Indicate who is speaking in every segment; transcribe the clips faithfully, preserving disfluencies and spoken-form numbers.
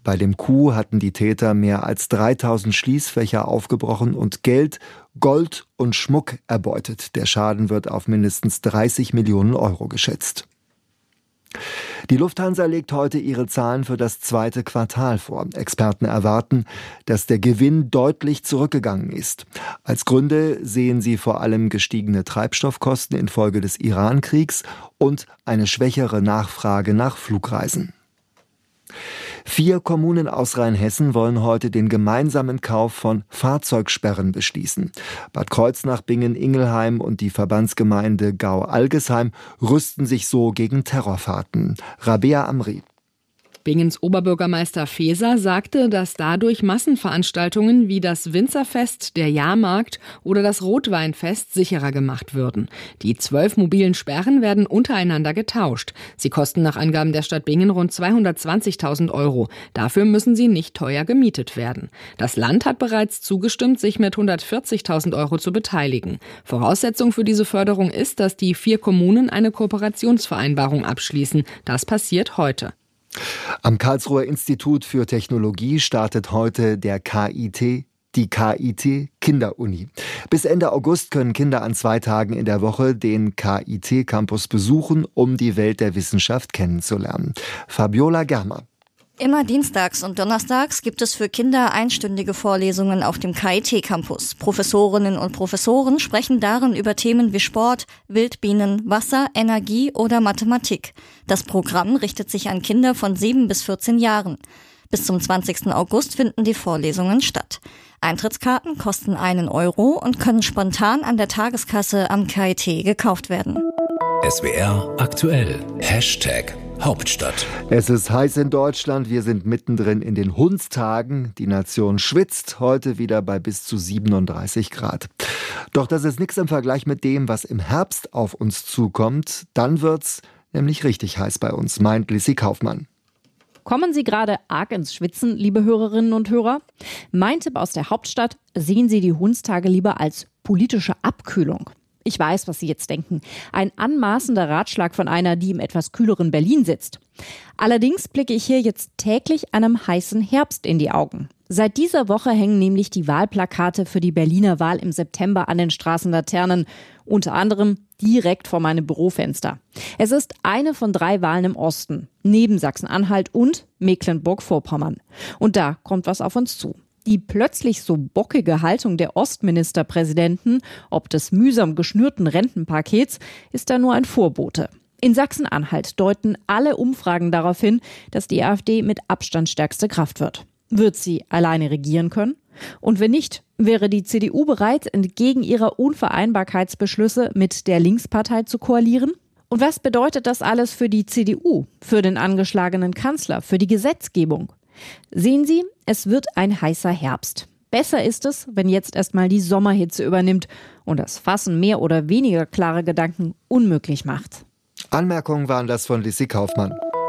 Speaker 1: Bei dem Coup hatten die Täter mehr als dreitausend Schließfächer aufgebrochen und Geld, Gold und Schmuck erbeutet. Der Schaden wird auf mindestens dreißig Millionen Euro geschätzt. Die Lufthansa legt heute ihre Zahlen für das zweite Quartal vor. Experten erwarten, dass der Gewinn deutlich zurückgegangen ist. Als Gründe sehen sie vor allem gestiegene Treibstoffkosten infolge des Iran-Kriegs und eine schwächere Nachfrage nach Flugreisen. Vier Kommunen aus Rheinhessen wollen heute den gemeinsamen Kauf von Fahrzeugsperren beschließen. Bad Kreuznach, Bingen, Ingelheim und die Verbandsgemeinde Gau-Algesheim rüsten sich so gegen Terrorfahrten. Rabea Amri.
Speaker 2: Bingens Oberbürgermeister Faeser sagte, dass dadurch Massenveranstaltungen wie das Winzerfest, der Jahrmarkt oder das Rotweinfest sicherer gemacht würden. Die zwölf mobilen Sperren werden untereinander getauscht. Sie kosten nach Angaben der Stadt Bingen rund zweihundertzwanzigtausend Euro. Dafür müssen sie nicht teuer gemietet werden. Das Land hat bereits zugestimmt, sich mit hundertvierzigtausend Euro zu beteiligen. Voraussetzung für diese Förderung ist, dass die vier Kommunen eine Kooperationsvereinbarung abschließen. Das passiert heute.
Speaker 1: Am Karlsruher Institut für Technologie startet heute der K I T, die K I T Kinderuni. Bis Ende August können Kinder an zwei Tagen in der Woche den K I T Campus besuchen, um die Welt der Wissenschaft kennenzulernen. Fabiola Germer.
Speaker 3: Immer dienstags und donnerstags gibt es für Kinder einstündige Vorlesungen auf dem K I T-Campus. Professorinnen und Professoren sprechen darin über Themen wie Sport, Wildbienen, Wasser, Energie oder Mathematik. Das Programm richtet sich an Kinder von sieben bis vierzehn Jahren. Bis zum zwanzigsten August finden die Vorlesungen statt. Eintrittskarten kosten einen Euro und können spontan an der Tageskasse am K I T gekauft werden.
Speaker 4: S W R aktuell. Hashtag Hauptstadt.
Speaker 1: Es ist heiß in Deutschland. Wir sind mittendrin in den Hundstagen. Die Nation schwitzt heute wieder bei bis zu siebenunddreißig Grad. Doch das ist nichts im Vergleich mit dem, was im Herbst auf uns zukommt. Dann wird's nämlich richtig heiß bei uns, meint Lissy Kaufmann.
Speaker 5: Kommen Sie gerade arg ins Schwitzen, liebe Hörerinnen und Hörer? Mein Tipp aus der Hauptstadt: Sehen Sie die Hundstage lieber als politische Abkühlung. Ich weiß, was Sie jetzt denken. Ein anmaßender Ratschlag von einer, die im etwas kühleren Berlin sitzt. Allerdings blicke ich hier jetzt täglich einem heißen Herbst in die Augen. Seit dieser Woche hängen nämlich die Wahlplakate für die Berliner Wahl im September an den Straßenlaternen. Unter anderem direkt vor meinem Bürofenster. Es ist eine von drei Wahlen im Osten, neben Sachsen-Anhalt und Mecklenburg-Vorpommern. Und da kommt was auf uns zu. Die plötzlich so bockige Haltung der Ostministerpräsidenten, ob des mühsam geschnürten Rentenpakets, ist da nur ein Vorbote. In Sachsen-Anhalt deuten alle Umfragen darauf hin, dass die AfD mit Abstand stärkste Kraft wird. Wird sie alleine regieren können? Und wenn nicht, wäre die C D U bereit, entgegen ihrer Unvereinbarkeitsbeschlüsse mit der Linkspartei zu koalieren? Und was bedeutet das alles für die C D U, für den angeschlagenen Kanzler, für die Gesetzgebung? Sehen Sie, es wird ein heißer Herbst. Besser ist es, wenn jetzt erstmal die Sommerhitze übernimmt und das Fassen mehr oder weniger klare Gedanken unmöglich macht.
Speaker 1: Anmerkungen waren das von Lissy Kaufmann.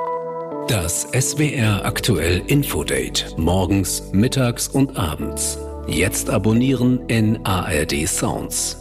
Speaker 4: Das S W R aktuell Infodate. Morgens, mittags und abends. Jetzt abonnieren in A R D Sounds.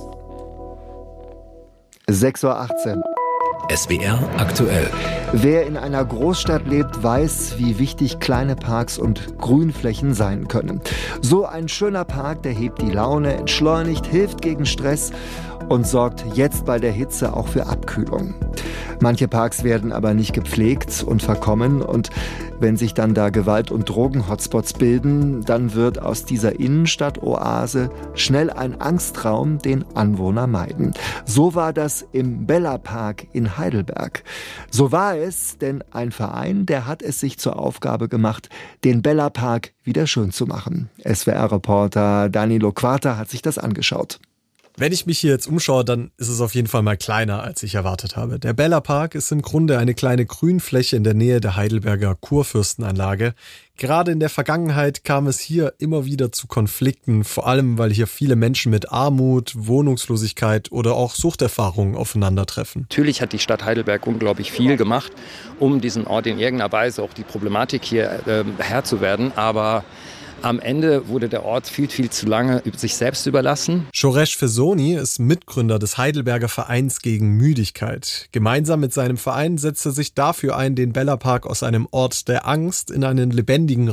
Speaker 1: sechs Uhr achtzehn.
Speaker 4: S W R aktuell.
Speaker 1: Wer in einer Großstadt lebt, weiß, wie wichtig kleine Parks und Grünflächen sein können. So ein schöner Park, der hebt die Laune, entschleunigt, hilft gegen Stress und sorgt jetzt bei der Hitze auch für Abkühlung. Manche Parks werden aber nicht gepflegt und verkommen, und wenn sich dann da Gewalt- und Drogen-Hotspots bilden, dann wird aus dieser Innenstadt-Oase schnell ein Angstraum, den Anwohner meiden. So war das im Bella Park in Heidelberg. So war es, denn ein Verein, der hat es sich zur Aufgabe gemacht, den Bella Park wieder schön zu machen. S W R-Reporter Danilo Quarta hat sich das angeschaut.
Speaker 6: Wenn ich mich hier jetzt umschaue, dann ist es auf jeden Fall mal kleiner, als ich erwartet habe. Der Bella Park ist im Grunde eine kleine Grünfläche in der Nähe der Heidelberger Kurfürstenanlage. Gerade in der Vergangenheit kam es hier immer wieder zu Konflikten, vor allem weil hier viele Menschen mit Armut, Wohnungslosigkeit oder auch Suchterfahrungen aufeinandertreffen.
Speaker 7: Natürlich hat die Stadt Heidelberg unglaublich viel gemacht, um diesen Ort in irgendeiner Weise auch die Problematik hier äh, Herr zu werden, aber am Ende wurde der Ort viel, viel zu lange sich selbst überlassen.
Speaker 6: Shoresh Fesoni ist Mitgründer des Heidelberger Vereins gegen Müdigkeit. Gemeinsam mit seinem Verein setzt er sich dafür ein, den Bella Park aus einem Ort der Angst in einen lebendigen